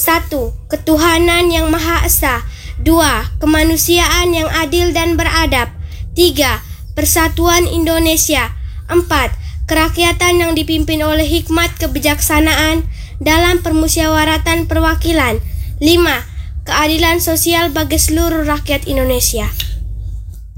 1. Ketuhanan yang Maha Esa. 2. Kemanusiaan yang adil dan beradab. 3. Persatuan Indonesia. 4. Kerakyatan yang dipimpin oleh hikmat kebijaksanaan dalam permusyawaratan perwakilan. 5. Keadilan sosial bagi seluruh rakyat Indonesia.